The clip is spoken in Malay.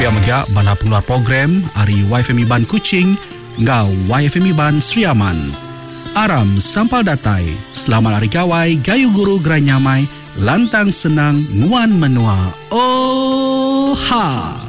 Pihak megak bala pengeluar program Ari YFM Iban Kuching ngau YFM Iban Sri Aman. Aram sampal datai. Selamat hari gawai gayu guru gerai nyamai lantang senang nguan menua. Oh ha.